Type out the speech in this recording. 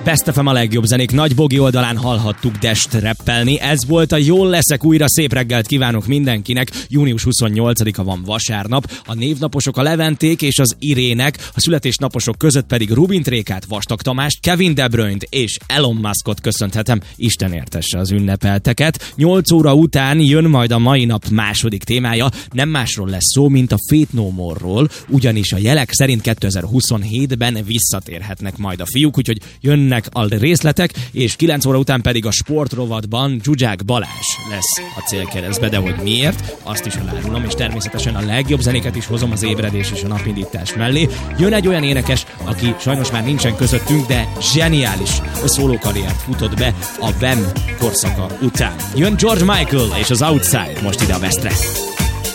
Best FM a legjobb zenék. Nagy Bogi oldalán hallhattuk Dest rappelni. Ez volt a Jól leszek újra. Szép reggelt kívánok mindenkinek. Június 28-a van vasárnap. A névnaposok a Leventék és az Irének, a születésnaposok között pedig Rubin Trékát, Vastag Tamást, Kevin De Bruyne-t és Elon Muskot köszönhetem. Isten értesse az ünnepelteket. 8 óra után jön majd a mai nap második témája. Nem másról lesz szó, mint a Faith No More-ról, ugyanis a jelek szerint 2027-ben visszatérhetnek majd a fiúk, úgyhogy jönnek a részletek, és 9 óra után pedig a sportrovatban Zsuzsák Balázs lesz a célkeresztbe, de hogy miért, azt is elárulom, és természetesen a legjobb zenéket is hozom az ébredés és a napindítás mellé. Jön egy olyan énekes, aki sajnos már nincsen közöttünk, de zseniális szólókarriert futott be a Wham korszaka után. Jön George Michael és az Outside most ide a Westre.